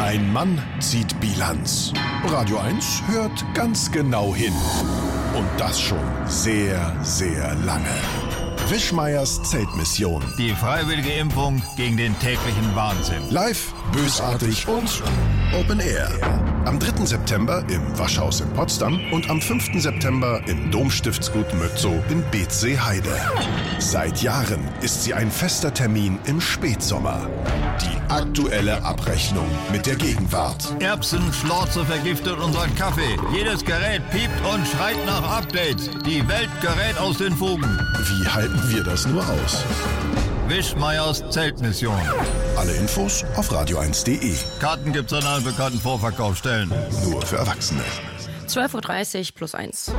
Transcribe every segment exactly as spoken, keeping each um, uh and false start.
Ein Mann zieht Bilanz. Radio eins hört ganz genau hin. Und das schon sehr, sehr lange. Wischmeiers Zeltmission. Die freiwillige Impfung gegen den täglichen Wahnsinn. Live, bösartig und Open Air. Am dritten September im Waschhaus in Potsdam und am fünften September im Domstiftsgut Mötzow in Beetzsee-Heide. Seit Jahren ist sie ein fester Termin im Spätsommer. Die aktuelle Abrechnung mit der Gegenwart. Erbsenschlorze vergiftet unseren Kaffee. Jedes Gerät piept und schreit nach Updates. Die Welt gerät aus den Fugen. Wie halten wir das nur aus? Wischmeiers Zeltmission. Alle Infos auf radio eins punkt de. Karten gibt's an allen bekannten Vorverkaufsstellen. Nur für Erwachsene. zwölf Uhr dreißig plus eins.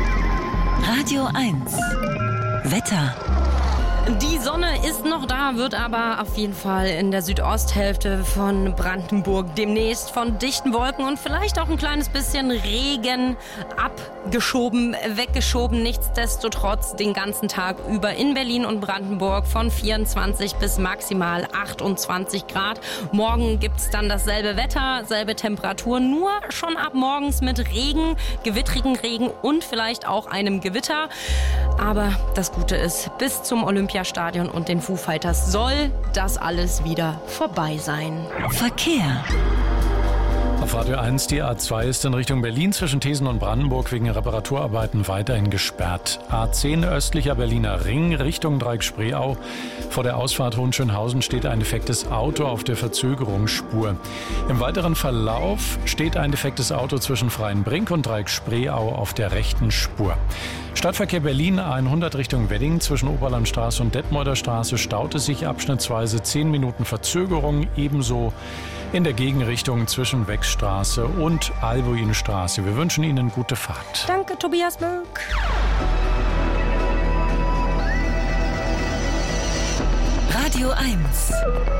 Radio eins. Wetter. Die Sonne ist noch da, wird aber auf jeden Fall in der Südosthälfte von Brandenburg demnächst von dichten Wolken und vielleicht auch ein kleines bisschen Regen abgeschoben, weggeschoben. Nichtsdestotrotz den ganzen Tag über in Berlin und Brandenburg von vierundzwanzig bis maximal achtundzwanzig Grad. Morgen gibt's dann dasselbe Wetter, selbe Temperatur, nur schon ab morgens mit Regen, gewittrigen Regen und vielleicht auch einem Gewitter. Aber das Gute ist, bis zum Olympiastadion und den Foo Fighters soll das alles wieder vorbei sein. Verkehr. Auf Radio eins, die A zwei ist in Richtung Berlin zwischen Thesen und Brandenburg wegen Reparaturarbeiten weiterhin gesperrt. A zehn östlicher Berliner Ring Richtung Dreieck-Spreeau. Vor der Ausfahrt Hohenschönhausen steht ein defektes Auto auf der Verzögerungsspur. Im weiteren Verlauf steht ein defektes Auto zwischen Freienbrink und Dreieck-Spreeau auf der rechten Spur. Stadtverkehr Berlin A hundert Richtung Wedding zwischen Oberlandstraße und Detmolder Straße staute sich abschnittsweise zehn Minuten Verzögerung, ebenso in der Gegenrichtung zwischen Wechstraße und Albuinstraße. Wir wünschen Ihnen gute Fahrt. Danke, Tobias Möck. Radio eins.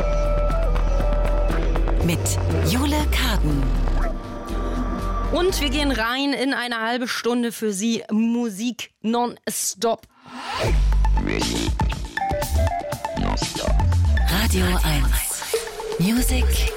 Mit Jule Karden. Und wir gehen rein in eine halbe Stunde für Sie Musik nonstop. Radio eins. Music